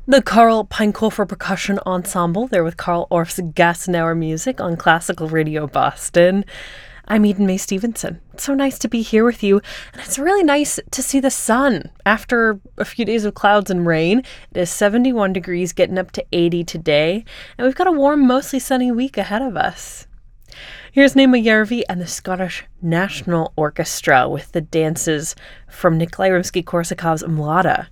The Carl Pinekofer Percussion Ensemble, there with Carl Orff's Gassenauer music on Classical Radio Boston. I'm Eden May Stevenson. It's so nice to be here with you, and it's really nice to see the sun after a few days of clouds and rain. It is 71 degrees, getting up to 80 today, and we've got a warm, mostly sunny week ahead of us. Here's Naima Järvi and the Scottish National Orchestra with the dances from Nikolai Rimsky-Korsakov's Mlada.